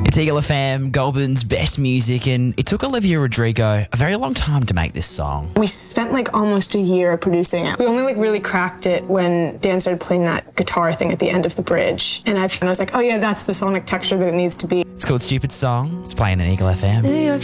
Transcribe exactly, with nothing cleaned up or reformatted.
It's Eagle F M, Goulburn's best music, and it took Olivia Rodrigo a very long time to make this song. We spent like almost a year producing it. We only like really cracked it when Dan started playing that guitar thing at the end of the bridge. And I, and I was like, oh yeah, that's the sonic texture that it needs to be. It's called Stupid Song. It's playing on Eagle F M.